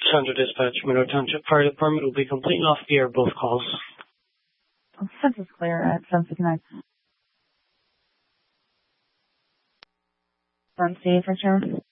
Central Dispatch, Monroe Township Fire Department will be completely off the air both calls. Central's clear at 759. Front C for Chairman.